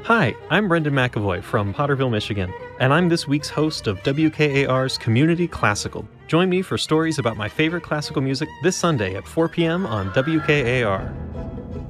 Hi, I'm Brendan McAvoy from Potterville, Michigan, and I'm this week's host of WKAR's Community Classical. Join me for stories about my favorite classical music this Sunday at 4 p.m. on WKAR.